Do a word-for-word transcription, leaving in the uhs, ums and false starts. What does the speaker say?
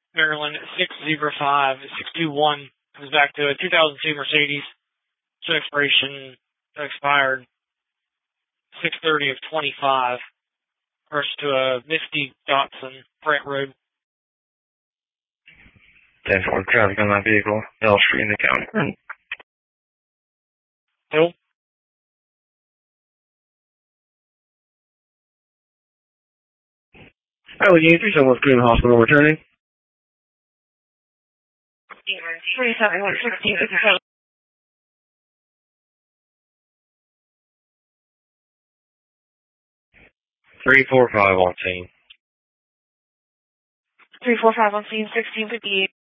Maryland six zero five six two one comes back to a two thousand two Mercedes. So expiration expired six thirty of twenty-five. First to a Misty Dotson, Brent Road. ten four traffic on that vehicle, L Street in the county. Hill. Oh, you three seven one Green Hospital returning. Three seven one sixteen. Three four five on scene. Three four five on scene. Sixteen fifty eight.